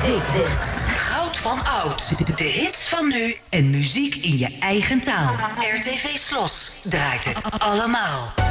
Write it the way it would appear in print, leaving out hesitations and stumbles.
Goud van oud. De hits van nu en muziek in je eigen taal. RTV Slos draait het allemaal.